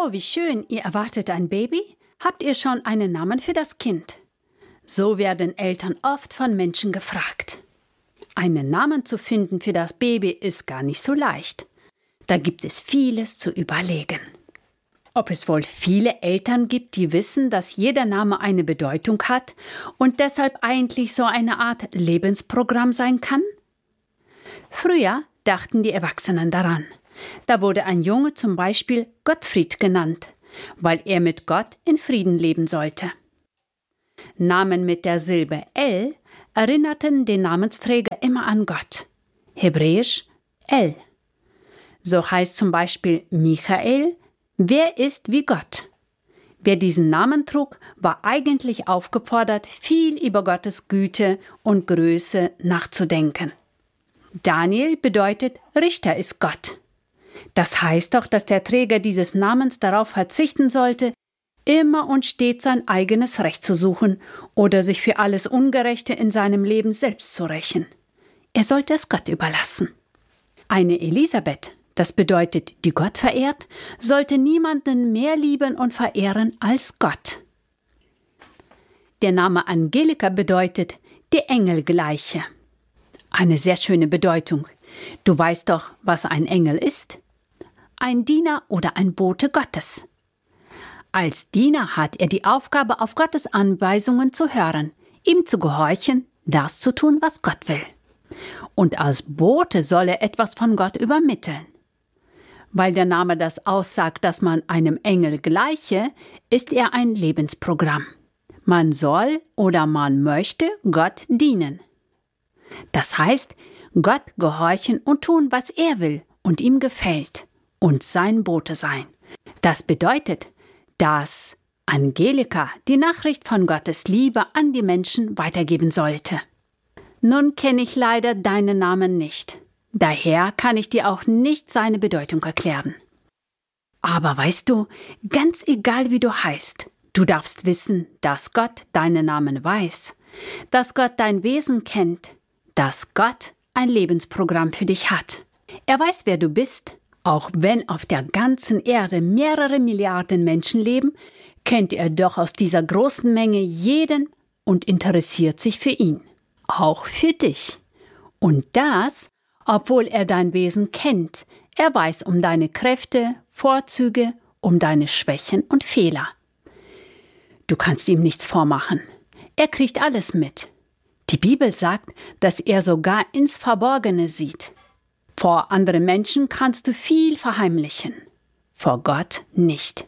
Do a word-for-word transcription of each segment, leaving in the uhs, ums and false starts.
Oh, wie schön, ihr erwartet ein Baby? Habt ihr schon einen Namen für das Kind? So werden Eltern oft von Menschen gefragt. Einen Namen zu finden für das Baby ist gar nicht so leicht. Da gibt es vieles zu überlegen. Ob es wohl viele Eltern gibt, die wissen, dass jeder Name eine Bedeutung hat und deshalb eigentlich so eine Art Lebensprogramm sein kann? Früher dachten die Erwachsenen daran. Da wurde ein Junge zum Beispiel Gottfried genannt, weil er mit Gott in Frieden leben sollte. Namen mit der Silbe El erinnerten den Namensträger immer an Gott. Hebräisch El. So heißt zum Beispiel Michael, wer ist wie Gott? Wer diesen Namen trug, war eigentlich aufgefordert, viel über Gottes Güte und Größe nachzudenken. Daniel bedeutet, Richter ist Gott. Das heißt doch, dass der Träger dieses Namens darauf verzichten sollte, immer und stets sein eigenes Recht zu suchen oder sich für alles Ungerechte in seinem Leben selbst zu rächen. Er sollte es Gott überlassen. Eine Elisabeth, das bedeutet, die Gott verehrt, sollte niemanden mehr lieben und verehren als Gott. Der Name Angelika bedeutet, die Engelgleiche. Eine sehr schöne Bedeutung. Du weißt doch, was ein Engel ist? Ein Diener oder ein Bote Gottes. Als Diener hat er die Aufgabe, auf Gottes Anweisungen zu hören, ihm zu gehorchen, das zu tun, was Gott will. Und als Bote soll er etwas von Gott übermitteln. Weil der Name das aussagt, dass man einem Engel gleiche, ist er ein Lebensprogramm. Man soll oder man möchte Gott dienen. Das heißt, Gott gehorchen und tun, was er will und ihm gefällt und sein Bote sein. Das bedeutet, dass Angelika die Nachricht von Gottes Liebe an die Menschen weitergeben sollte. Nun kenne ich leider deinen Namen nicht. Daher kann ich dir auch nicht seine Bedeutung erklären. Aber weißt du, ganz egal wie du heißt, du darfst wissen, dass Gott deinen Namen weiß, dass Gott dein Wesen kennt, dass Gott ein Lebensprogramm für dich hat. Er weiß, wer du bist. Auch wenn auf der ganzen Erde mehrere Milliarden Menschen leben, kennt er doch aus dieser großen Menge jeden und interessiert sich für ihn. Auch für dich. Und das, obwohl er dein Wesen kennt. Er weiß um deine Kräfte, Vorzüge, um deine Schwächen und Fehler. Du kannst ihm nichts vormachen. Er kriegt alles mit. Die Bibel sagt, dass er sogar ins Verborgene sieht. Vor anderen Menschen kannst du viel verheimlichen, vor Gott nicht.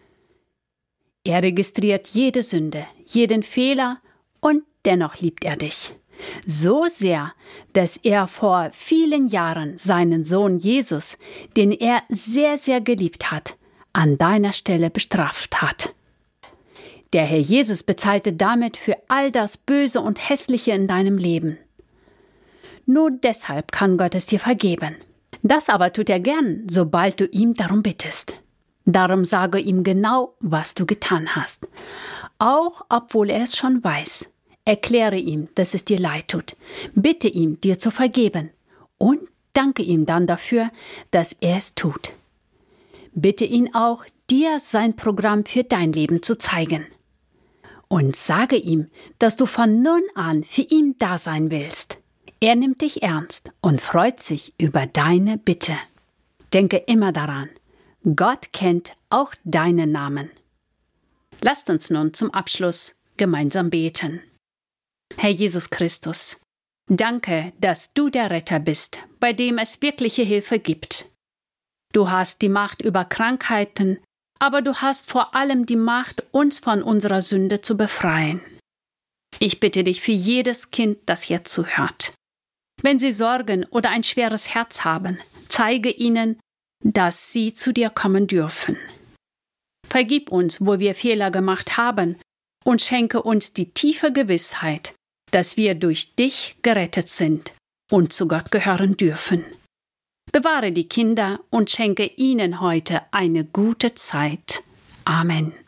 Er registriert jede Sünde, jeden Fehler und dennoch liebt er dich. So sehr, dass er vor vielen Jahren seinen Sohn Jesus, den er sehr, sehr geliebt hat, an deiner Stelle bestraft hat. Der Herr Jesus bezahlte damit für all das Böse und Hässliche in deinem Leben. Nur deshalb kann Gott es dir vergeben. Das aber tut er gern, sobald du ihm darum bittest. Darum sage ihm genau, was du getan hast. Auch obwohl er es schon weiß. Erkläre ihm, dass es dir leid tut. Bitte ihm, dir zu vergeben. Und danke ihm dann dafür, dass er es tut. Bitte ihn auch, dir sein Programm für dein Leben zu zeigen. Und sage ihm, dass du von nun an für ihn da sein willst. Er nimmt dich ernst und freut sich über deine Bitte. Denke immer daran, Gott kennt auch deinen Namen. Lasst uns nun zum Abschluss gemeinsam beten. Herr Jesus Christus, danke, dass du der Retter bist, bei dem es wirkliche Hilfe gibt. Du hast die Macht über Krankheiten, aber du hast vor allem die Macht, uns von unserer Sünde zu befreien. Ich bitte dich für jedes Kind, das jetzt zuhört. Wenn sie Sorgen oder ein schweres Herz haben, zeige ihnen, dass sie zu dir kommen dürfen. Vergib uns, wo wir Fehler gemacht haben, und schenke uns die tiefe Gewissheit, dass wir durch dich gerettet sind und zu Gott gehören dürfen. Bewahre die Kinder und schenke ihnen heute eine gute Zeit. Amen.